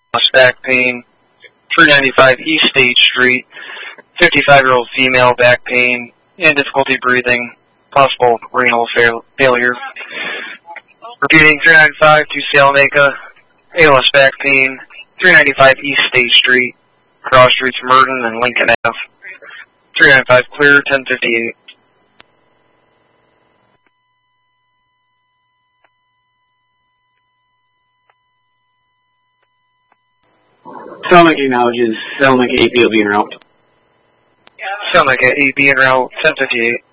back pain, 395 East State Street, 55-year-old female, back pain, and difficulty breathing, possible renal failure. Repeating, 395 to Salamanca, ALS back pain, 395 East State Street, cross streets Merton and Lincoln Ave. 395 clear, 1058. Salamanca acknowledges Salamanca 8B will be en route. Salamanca 8B en route, 1058.